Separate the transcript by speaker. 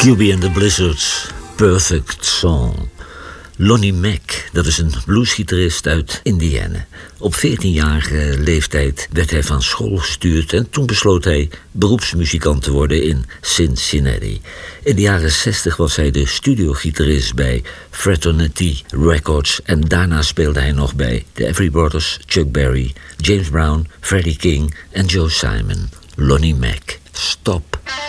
Speaker 1: QB and the Blizzards, Perfect Song. Lonnie Mack, dat is een bluesgitarist uit Indiana. Op 14-jarige leeftijd werd hij van school gestuurd en toen besloot hij beroepsmuzikant te worden in Cincinnati. In de jaren 60 was hij de studiogitarist bij Fraternity Records en daarna speelde hij nog bij de Everly Brothers, Chuck Berry, James Brown, Freddie King en Joe Simon. Lonnie Mack, Stop.